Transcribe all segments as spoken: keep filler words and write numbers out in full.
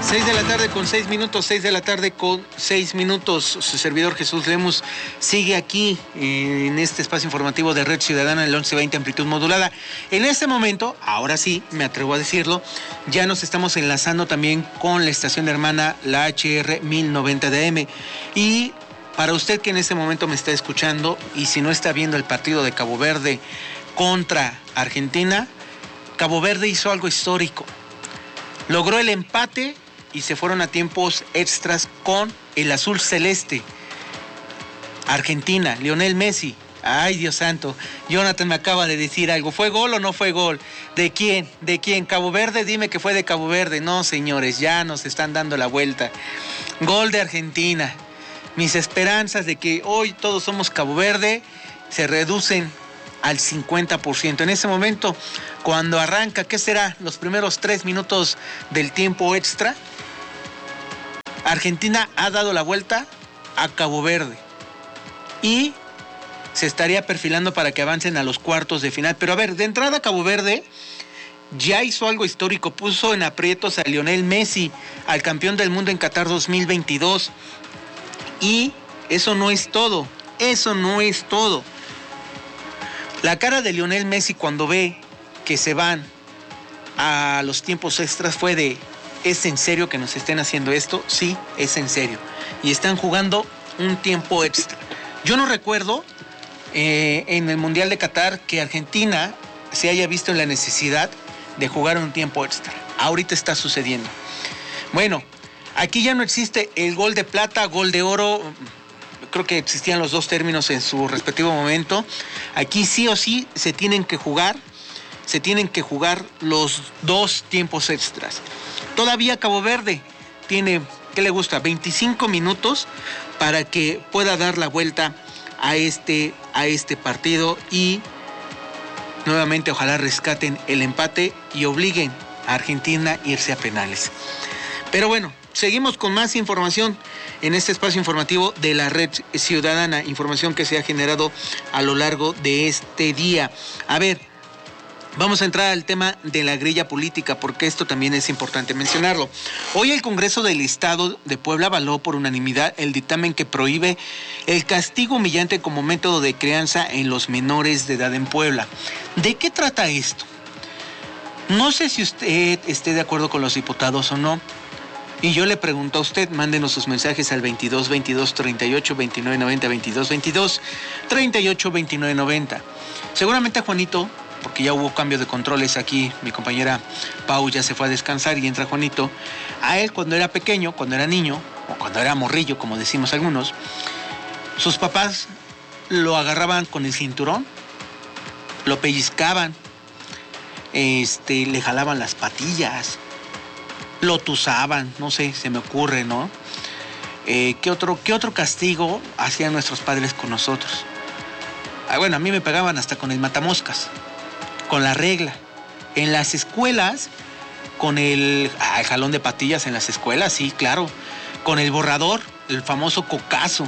Seis de la tarde con seis minutos, seis de la tarde con seis minutos. Su servidor Jesús Lemus sigue aquí en este espacio informativo de Red Ciudadana, el once veinte amplitud modulada. En este momento, ahora sí, me atrevo a decirlo, ya nos estamos enlazando también con la estación hermana, la H R mil noventa de A M. Y para usted que en este momento me está escuchando, y si no está viendo el partido de Cabo Verde contra Argentina, Cabo Verde hizo algo histórico. Logró el empate y se fueron a tiempos extras con el azul celeste. Argentina, Lionel Messi. Ay, Dios santo. Jonathan me acaba de decir algo. ¿Fue gol o no fue gol? ¿De quién? ¿De quién? ¿Cabo Verde? Dime que fue de Cabo Verde. No, señores, ya nos están dando la vuelta. Gol de Argentina. Mis esperanzas de que hoy todos somos Cabo Verde se reducen al cincuenta por ciento. En ese momento, cuando arranca, ¿qué será? Los primeros tres minutos del tiempo extra, Argentina ha dado la vuelta a Cabo Verde y se estaría perfilando para que avancen a los cuartos de final. Pero a ver, de entrada Cabo Verde ya hizo algo histórico, puso en aprietos a Lionel Messi, al campeón del mundo en Qatar dos mil veintidós. Y eso no es todo, eso no es todo. La cara de Lionel Messi cuando ve que se van a los tiempos extras fue de: ¿es en serio que nos estén haciendo esto? Sí, es en serio. Y están jugando un tiempo extra. Yo no recuerdo eh, en el Mundial de Qatar que Argentina se haya visto en la necesidad de jugar un tiempo extra. Ahorita está sucediendo. Bueno, aquí ya no existe el gol de plata, gol de oro. Creo que existían los dos términos en su respectivo momento. Aquí sí o sí se tienen que jugar, se tienen que jugar los dos tiempos extras. Todavía Cabo Verde tiene, ¿qué le gusta? veinticinco minutos para que pueda dar la vuelta a este, a este partido y nuevamente ojalá rescaten el empate y obliguen a Argentina a irse a penales. Pero bueno, seguimos con más información en este espacio informativo de la Red Ciudadana, información que se ha generado a lo largo de este día. A ver, vamos a entrar al tema de la grilla política, porque esto también es importante mencionarlo. Hoy el Congreso del Estado de Puebla avaló por unanimidad el dictamen que prohíbe el castigo humillante como método de crianza en los menores de edad en Puebla. ¿De qué trata esto? No sé si usted esté de acuerdo con los diputados o no. Y yo le pregunto a usted, mándenos sus mensajes al veintidós veintidós treinta y ocho veintinueve noventa, veintidós veintidós treinta y ocho veintinueve noventa. Seguramente a Juanito, porque ya hubo cambio de controles aquí, mi compañera Pau ya se fue a descansar y entra Juanito. A él cuando era pequeño, cuando era niño, o cuando era morrillo, como decimos algunos, sus papás lo agarraban con el cinturón, lo pellizcaban, este, le jalaban las patillas, lo tusaban, no sé, se me ocurre, ¿no? Eh, ¿qué otro, qué otro castigo hacían nuestros padres con nosotros? Ah, bueno, a mí me pegaban hasta con el matamoscas, con la regla. En las escuelas, con el, ah, el jalón de patillas en las escuelas, sí, claro. Con el borrador, el famoso cocazo.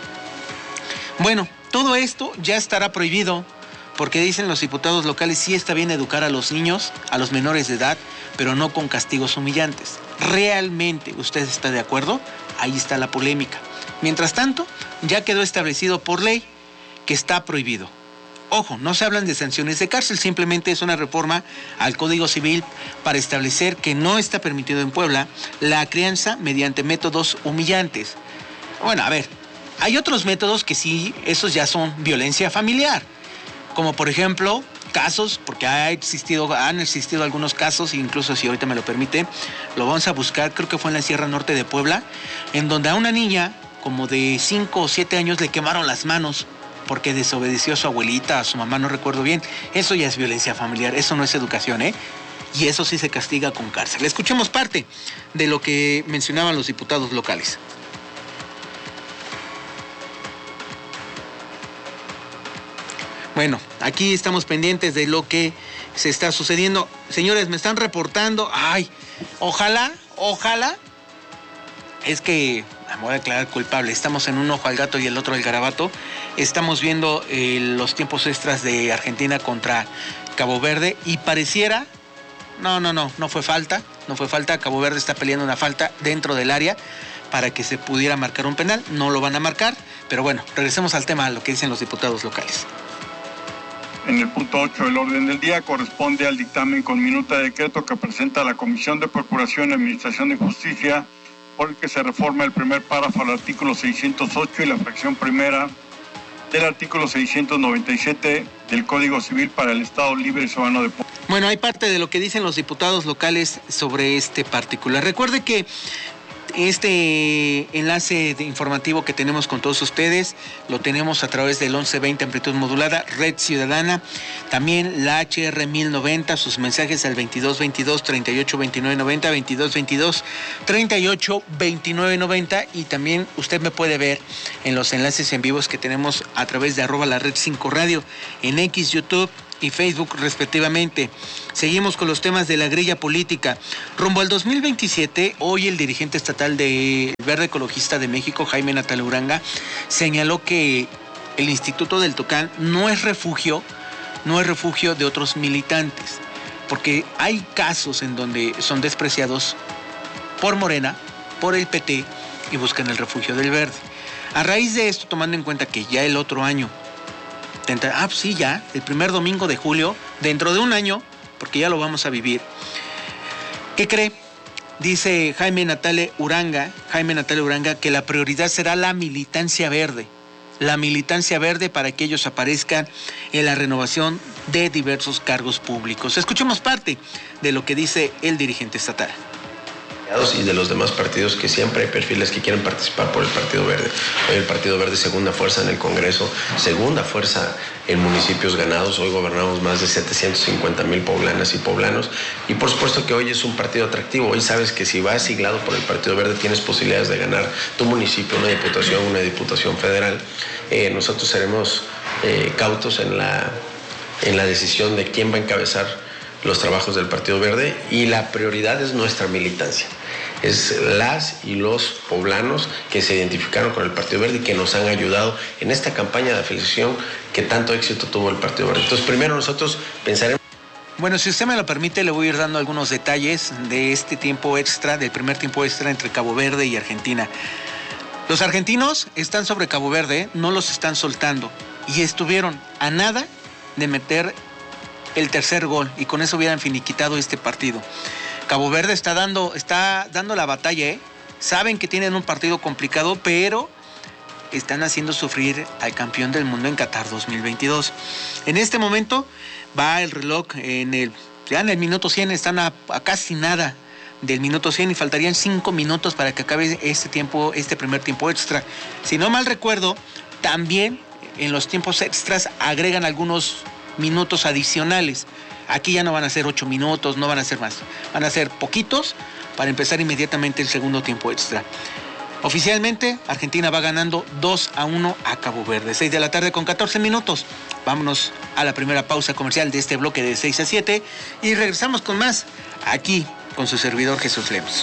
Bueno, todo esto ya estará prohibido, porque dicen los diputados locales, sí está bien educar a los niños, a los menores de edad, pero no con castigos humillantes. ¿Realmente usted está de acuerdo? Ahí está la polémica. Mientras tanto, ya quedó establecido por ley que está prohibido. Ojo, no se hablan de sanciones de cárcel, simplemente es una reforma al Código Civil para establecer que no está permitido en Puebla la crianza mediante métodos humillantes. Bueno, a ver, hay otros métodos que sí, esos ya son violencia familiar, como por ejemplo casos, porque ha existido, han existido algunos casos, incluso si ahorita me lo permite, lo vamos a buscar, creo que fue en la Sierra Norte de Puebla, en donde a una niña como de cinco o siete años le quemaron las manos porque desobedeció a su abuelita, a su mamá, no recuerdo bien. Eso ya es violencia familiar, eso no es educación, ¿eh? Y eso sí se castiga con cárcel. Escuchemos parte de lo que mencionaban los diputados locales. Bueno, aquí estamos pendientes de lo que se está sucediendo. Señores, me están reportando. Ay, ojalá, ojalá. Es que me voy a declarar culpable. Estamos en un ojo al gato y el otro al garabato. Estamos viendo eh, los tiempos extras de Argentina contra Cabo Verde y pareciera... No, no, no, no fue falta. no fue falta. Cabo Verde está peleando una falta dentro del área para que se pudiera marcar un penal. No lo van a marcar, pero bueno, regresemos al tema, a lo que dicen los diputados locales. En el punto ocho del orden del día corresponde al dictamen con minuta de decreto que presenta la Comisión de Procuración y Administración de Justicia, por el que se reforma el primer párrafo del artículo seiscientos ocho y la fracción primera del artículo seiscientos noventa y siete del Código Civil para el Estado Libre y Soberano de Puebla. Bueno, hay parte de lo que dicen los diputados locales sobre este particular. Recuerde que este enlace de informativo que tenemos con todos ustedes lo tenemos a través del once veinte amplitud modulada, Red Ciudadana, también la H R mil noventa, sus mensajes al veintidós veintidós treinta y ocho veintinueve noventa, veintidós veintidós treinta y ocho veintinueve noventa, y también usted me puede ver en los enlaces en vivos que tenemos a través de arroba la red cinco radio en X, YouTube y Facebook respectivamente. Seguimos con los temas de la grilla política. Rumbo al dos mil veintisiete, hoy el dirigente estatal de Verde Ecologista de México, Jaime Natale Uranga, señaló que el Instituto del Tucán no es refugio, no es refugio de otros militantes, porque hay casos en donde son despreciados por Morena, por el P T, y buscan el refugio del Verde. A raíz de esto, tomando en cuenta que ya el otro año, Ah, pues sí, ya, el primer domingo de julio, dentro de un año, porque ya lo vamos a vivir. ¿Qué cree? Dice Jaime Natale Uranga, Jaime Natale Uranga, que la prioridad será la militancia verde. La militancia verde para que ellos aparezcan en la renovación de diversos cargos públicos. Escuchemos parte de lo que dice el dirigente estatal. Y de los demás partidos, que siempre hay perfiles que quieren participar por el Partido Verde. Hoy el Partido Verde es segunda fuerza en el Congreso, segunda fuerza en municipios ganados. Hoy gobernamos más de setecientos cincuenta mil poblanas y poblanos, y por supuesto que hoy es un partido atractivo. Hoy sabes que si vas siglado por el Partido Verde tienes posibilidades de ganar tu municipio, una diputación, una diputación federal. Eh, nosotros seremos eh, cautos en la, en la decisión de quién va a encabezar los trabajos del Partido Verde, y la prioridad es nuestra militancia. Es las y los poblanos que se identificaron con el Partido Verde y que nos han ayudado en esta campaña de afiliación que tanto éxito tuvo el Partido Verde. Entonces, primero nosotros pensaremos... Bueno, si usted me lo permite, le voy a ir dando algunos detalles de este tiempo extra, del primer tiempo extra entre Cabo Verde y Argentina. Los argentinos están sobre Cabo Verde, no los están soltando, y estuvieron a nada de meter el tercer gol, y con eso hubieran finiquitado este partido. Cabo Verde está dando, está dando la batalla, ¿eh? Saben que tienen un partido complicado, pero están haciendo sufrir al campeón del mundo en Qatar dos mil veintidós. En este momento va el reloj en el, ya en el minuto cien, están a, a casi nada del minuto cien y faltarían cinco minutos para que acabe este tiempo, este primer tiempo extra. Si no mal recuerdo, también en los tiempos extras agregan algunos minutos adicionales. Aquí ya no van a ser ocho minutos, no van a ser más. Van a ser poquitos para empezar inmediatamente el segundo tiempo extra. Oficialmente, Argentina va ganando dos a uno a Cabo Verde. seis de la tarde con catorce minutos. Vámonos a la primera pausa comercial de este bloque de seis a siete y regresamos con más aquí con su servidor Jesús Lemus.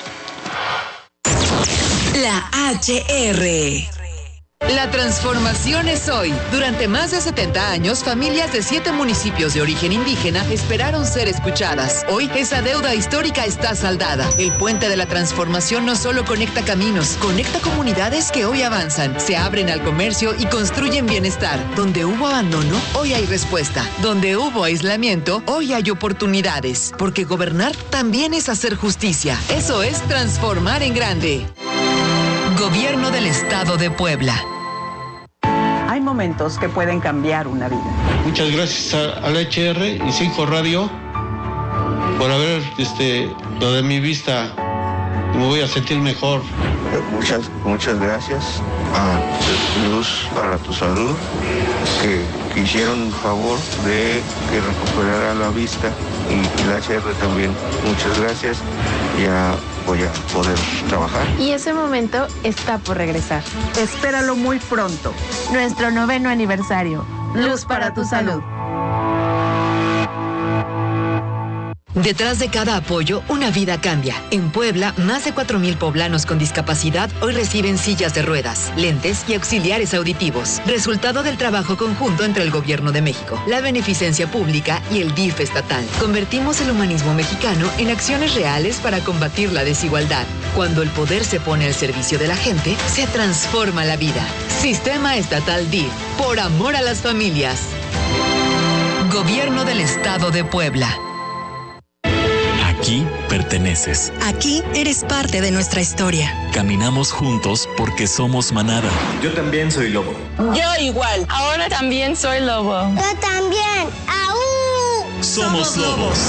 La H R. La transformación es hoy. Durante más de setenta años, familias de siete municipios de origen indígena esperaron ser escuchadas. Hoy, esa deuda histórica está saldada. El puente de la transformación no solo conecta caminos, conecta comunidades que hoy avanzan, se abren al comercio y construyen bienestar. Donde hubo abandono, hoy hay respuesta. Donde hubo aislamiento, hoy hay oportunidades. Porque gobernar también es hacer justicia. Eso es transformar en grande. Gobierno del Estado de Puebla. Hay momentos que pueden cambiar una vida. Muchas gracias a, a la H R y cinco Radio por haber este, lo de mi vista. Me voy a sentir mejor. Muchas, muchas gracias a Luz para tu Salud, que, que hicieron el favor de que recuperara la vista, y, y la H R también. Muchas gracias. Ya voy a poder trabajar. Y ese momento está por regresar. Espéralo muy pronto. Nuestro noveno aniversario. Luz para tu salud. Detrás de cada apoyo, una vida cambia. En Puebla, más de cuatro mil poblanos con discapacidad hoy reciben sillas de ruedas, lentes y auxiliares auditivos. Resultado del trabajo conjunto entre el Gobierno de México, la Beneficencia Pública y el D I F estatal. Convertimos el humanismo mexicano en acciones reales para combatir la desigualdad. Cuando el poder se pone al servicio de la gente, se transforma la vida. Sistema Estatal D I F, por amor a las familias. Gobierno del Estado de Puebla. Aquí perteneces. Aquí eres parte de nuestra historia. Caminamos juntos porque somos manada. Yo también soy lobo. Yo igual. Ahora también soy lobo. Yo también. ¡Aú! Somos lobos.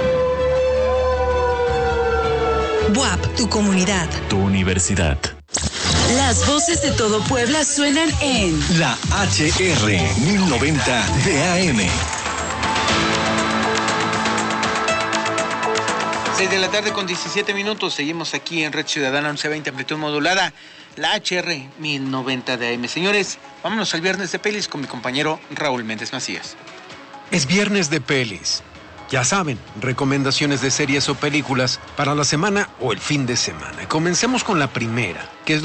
B U A P, tu comunidad. Tu universidad. Las voces de todo Puebla suenan en la H R mil noventa de A M. seis de la tarde con diecisiete minutos. Seguimos aquí en Red Ciudadana once veinte, amplitud modulada, la H R mil noventa de A M. Señores, vámonos al viernes de pelis con mi compañero Raúl Méndez Macías. Es viernes de pelis. Ya saben, recomendaciones de series o películas para la semana o el fin de semana. Comencemos con la primera, que es